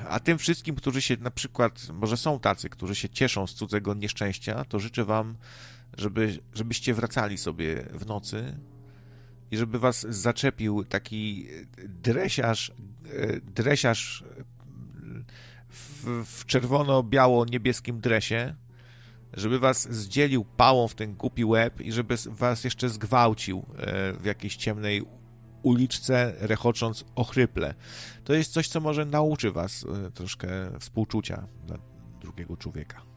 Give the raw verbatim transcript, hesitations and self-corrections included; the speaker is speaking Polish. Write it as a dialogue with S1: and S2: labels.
S1: A tym wszystkim, którzy się na przykład, może są tacy, którzy się cieszą z cudzego nieszczęścia, to życzę wam, żeby, żebyście wracali sobie w nocy i żeby was zaczepił taki dresiarz, dresiarz w, w czerwono-biało-niebieskim dresie, żeby was zdzielił pałą w ten głupi łeb i żeby was jeszcze zgwałcił w jakiejś ciemnej uliczce, rechocząc ochryple. To jest coś, co może nauczy was troszkę współczucia dla drugiego człowieka.